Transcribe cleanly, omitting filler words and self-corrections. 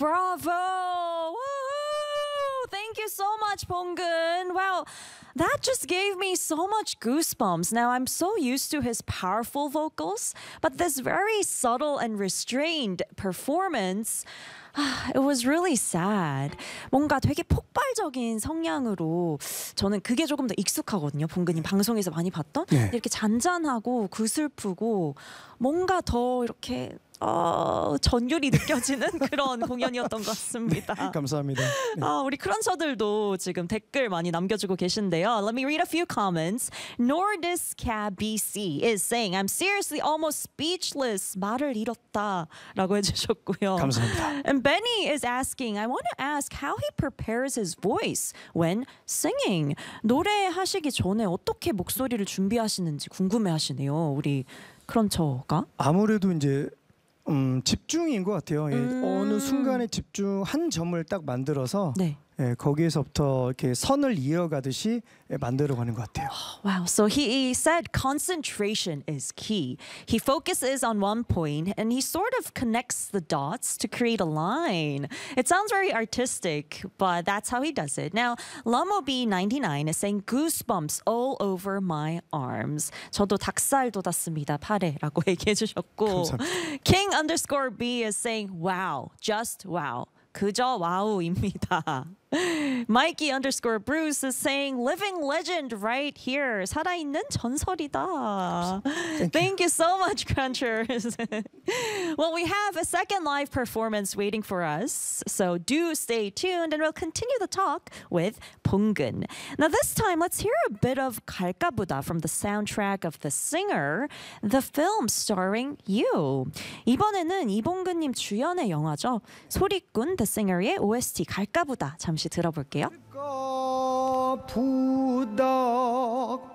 Bravo! Woo! Thank you so much, Bonggun. Wow, that just gave me so much goosebumps. Now, I'm so used to his powerful vocals, but this very subtle and restrained performance, it was really sad. 뭔가 되게 폭발적인 성량으로 저는 그게 조금 더 익숙하거든요. 봉근님 방송에서 많이 봤던 네. 이렇게 잔잔하고 구슬프고 뭔가 더 이렇게 전율이 느껴지는 그런 공연이었던 것 같습니다. 감사합니다. 네. 우리 크런처들도 지금 댓글 많이 남겨주고 계신데요. Let me read a few comments. Nordiscab BC is saying, I'm seriously almost speechless. 말을 잃었다 라고 해주셨고요. 감사합니다. And Benny is asking, I want to ask how he prepares his voice when singing. 노래하시기 전에 어떻게 목소리를 준비하시는지 궁금해하시네요. 우리 크런처가. 아무래도 이제 집중인 것 같아요. 예, 어느 순간에 집중 한 점을 딱 만들어서 네. 예, 거기에서부터 이렇게 선을 이어가듯이 만들어가는 것 같아요. Wow. So he said concentration is key. He focuses on one point and he sort of connects the dots to create a line. It sounds very artistic, but that's how he does it. Now, Lamob99 is saying goosebumps all over my arms. 저도 닭살 돋았습니다. 팔에라고 얘기해 주셨고. 감사합니다. King_B is saying wow, just wow. 그저 와우입니다. Mikey_Bruce is saying living legend right here. 살아있는 전설이다. Thank you so much, Crunchers. Well, we have a second live performance waiting for us, so do stay tuned and we'll continue the talk with 봉근. Now this time, let's hear a bit of 갈까보다 from the soundtrack of The Singer, the film starring you. 이번에는 이봉근님 주연의 영화죠. 소리꾼 The Singer의 OST 갈까보다 잠시 들어볼게요. 부덕